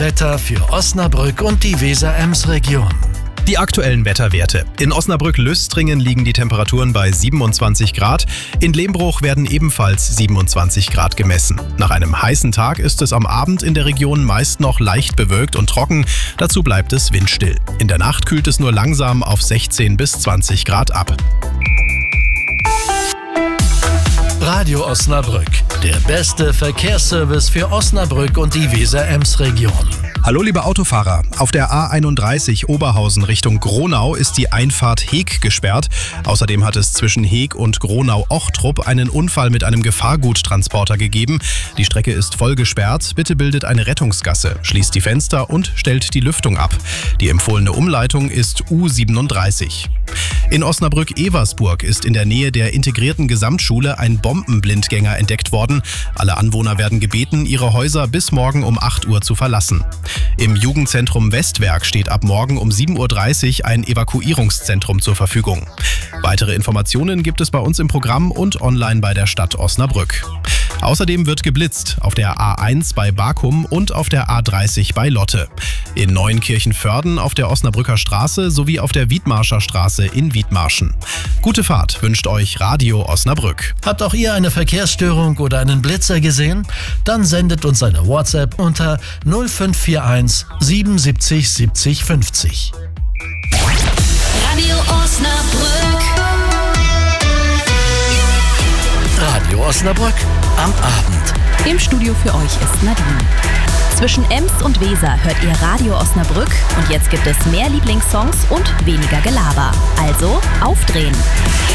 Wetter für Osnabrück und die Weser-Ems-Region. Die aktuellen Wetterwerte. In Osnabrück-Lüstringen liegen die Temperaturen bei 27 Grad. In Lehmbruch werden ebenfalls 27 Grad gemessen. Nach einem heißen Tag ist es am Abend in der Region meist noch leicht bewölkt und trocken. Dazu bleibt es windstill. In der Nacht kühlt es nur langsam auf 16 bis 20 Grad ab. Radio Osnabrück, der beste Verkehrsservice für Osnabrück und die Weser-Ems-Region. Hallo liebe Autofahrer, auf der A31 Oberhausen Richtung Gronau ist die Einfahrt Heeg gesperrt. Außerdem hat es zwischen Heeg und Gronau-Ochtrup einen Unfall mit einem Gefahrguttransporter gegeben. Die Strecke ist voll gesperrt, bitte bildet eine Rettungsgasse, schließt die Fenster und stellt die Lüftung ab. Die empfohlene Umleitung ist U37. In Osnabrück-Eversburg ist in der Nähe der integrierten Gesamtschule ein Bombenblindgänger entdeckt worden. Alle Anwohner werden gebeten, ihre Häuser bis morgen um 8 Uhr zu verlassen. Im Jugendzentrum Westwerk steht ab morgen um 7.30 Uhr ein Evakuierungszentrum zur Verfügung. Weitere Informationen gibt es bei uns im Programm und online bei der Stadt Osnabrück. Außerdem wird geblitzt auf der A1 bei Bakum und auf der A30 bei Lotte. In Neuenkirchen-Vörden auf der Osnabrücker Straße sowie auf der Wiedmarscher Straße in Wiedmarschen. Gute Fahrt wünscht euch Radio Osnabrück. Habt auch ihr eine Verkehrsstörung oder einen Blitzer gesehen? Dann sendet uns eine WhatsApp unter 0541 77 70 50. Radio Osnabrück. Radio Osnabrück am Abend. Im Studio für euch ist Nadine. Zwischen Ems und Weser hört ihr Radio Osnabrück und jetzt gibt es mehr Lieblingssongs und weniger Gelaber. Also aufdrehen.